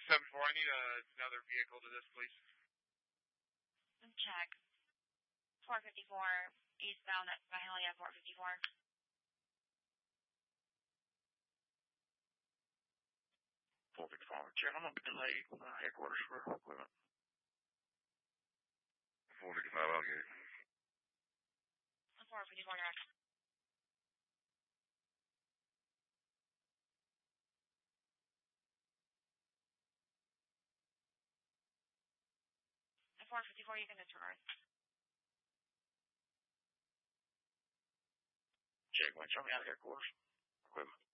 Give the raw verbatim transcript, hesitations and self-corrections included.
seven four, I need a, another vehicle to this, please. Check. four fifty-four, eastbound at Byhalia, four fifty-four. four fifty-four, check, I'm going to be delayed. Uh, headquarters for equipment. four fifty-five, I'll get it. four fifty-four, direct. four fifty-four, you can disregard. Check, when show me out of headquarters. Equipment.